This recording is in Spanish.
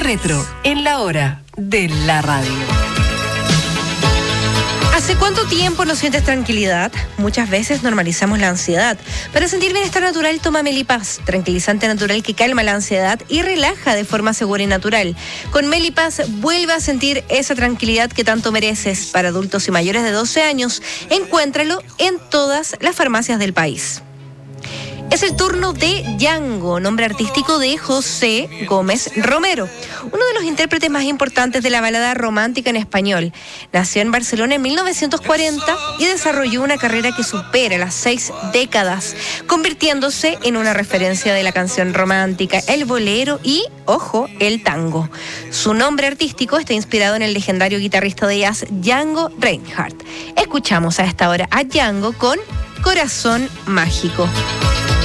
Retro, en la hora de la radio. ¿Hace cuánto tiempo no sientes tranquilidad? Muchas veces normalizamos la ansiedad. Para sentir bienestar natural, toma Melipaz, tranquilizante natural que calma la ansiedad y relaja de forma segura y natural. Con Melipaz, vuelve a sentir esa tranquilidad que tanto mereces. Para adultos y mayores de 12 años, encuéntralo en todas las farmacias del país. Es el turno de Yango, nombre artístico de José Gómez Romero, uno de los intérpretes más importantes de la balada romántica en español. Nació en Barcelona en 1940 y desarrolló una carrera que supera las 6 décadas, convirtiéndose en una referencia de la canción romántica, el bolero y, ojo, el tango. Su nombre artístico está inspirado en el legendario guitarrista de jazz Django Reinhardt. Escuchamos a esta hora a Yango con Corazón Mágico.